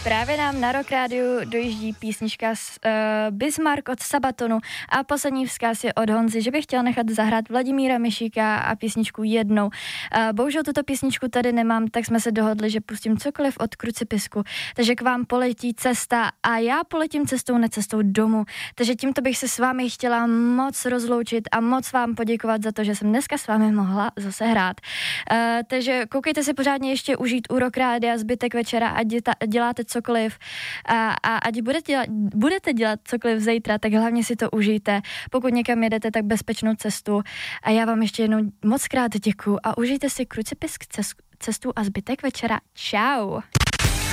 Právě nám na Rock Rádiu dojíždí písnička z Bismarck od Sabatonu a poslední vzkaz je od Honzy, že bych chtěl nechat zahrát Vladimíra Mišíka a písničku Jednou. Bohužel tuto písničku tady nemám, tak jsme se dohodli, že pustím cokoliv od Krucipisku, takže k vám poletí cesta a já poletím cestou, ne cestou domů. Takže tímto bych se s vámi chtěla moc rozloučit a moc vám poděkovat za to, že jsem dneska s vámi mohla zase hrát. Takže koukejte si pořádně ještě užít u Rock Rádia zbytek večera a děláte cokoliv a ať budete dělat cokoliv zítra, tak hlavně si to užijte. Pokud někam jedete, tak bezpečnou cestu a já vám ještě jednou moc krát děkuju a užijte si Krucipisk cestu a zbytek večera. Čau!